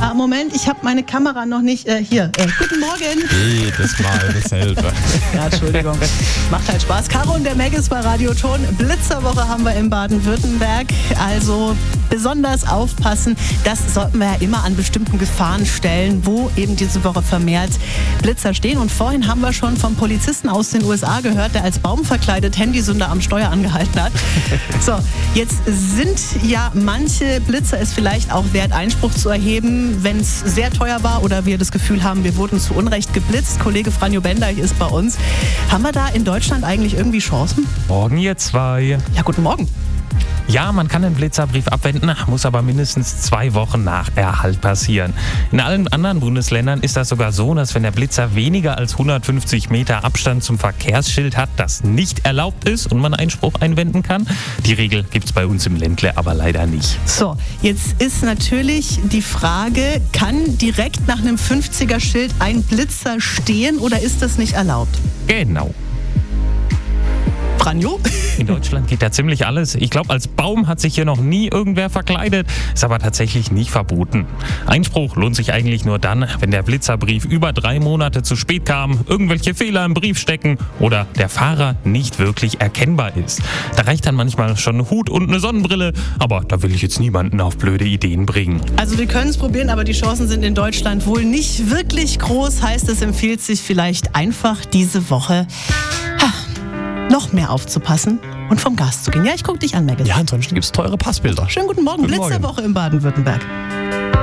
Moment, ich habe meine Kamera noch nicht hier. Guten Morgen. Jedes Mal dasselbe. Ja, Entschuldigung. Macht halt Spaß. Caro und der Meg ist bei Radio Ton. Blitzerwoche haben wir in Baden-Württemberg. Also besonders aufpassen. Das sollten wir ja immer an bestimmten Gefahrenstellen, wo eben diese Woche vermehrt Blitzer stehen. Und vorhin haben wir schon vom Polizisten aus den USA gehört, der als Baum verkleidet Handysünder am Steuer angehalten hat. So, jetzt sind ja manche Blitzer es vielleicht auch wert, Einspruch zu erheben, wenn es sehr teuer war oder wir das Gefühl haben, wir wurden zu Unrecht geblitzt. Kollege Franjo Bender ist bei uns. Haben wir da in Deutschland eigentlich irgendwie Chancen? Morgen ihr zwei. Ja, guten Morgen. Ja, man kann den Blitzerbrief abwenden, muss aber mindestens 2 Wochen nach Erhalt passieren. In allen anderen Bundesländern ist das sogar so, dass wenn der Blitzer weniger als 150 Meter Abstand zum Verkehrsschild hat, das nicht erlaubt ist und man Einspruch einwenden kann. Die Regel gibt es bei uns im Ländle aber leider nicht. So, jetzt ist natürlich die Frage, kann direkt nach einem 50er-Schild ein Blitzer stehen oder ist das nicht erlaubt? Genau. Franjo? In Deutschland geht da ziemlich alles. Ich glaube, als Baum hat sich hier noch nie irgendwer verkleidet, ist aber tatsächlich nicht verboten. Einspruch lohnt sich eigentlich nur dann, wenn der Blitzerbrief über 3 Monate zu spät kam, irgendwelche Fehler im Brief stecken oder der Fahrer nicht wirklich erkennbar ist. Da reicht dann manchmal schon ein Hut und eine Sonnenbrille, aber da will ich jetzt niemanden auf blöde Ideen bringen. Also wir können es probieren, aber die Chancen sind in Deutschland wohl nicht wirklich groß. Heißt, es empfiehlt sich vielleicht einfach diese Woche noch mehr aufzupassen und vom Gas zu gehen. Ja, ich gucke dich an, Megan. Ja, ansonsten gibt es teure Passbilder. Schönen guten Morgen. Guten Morgen. Blitzerwoche in Baden-Württemberg.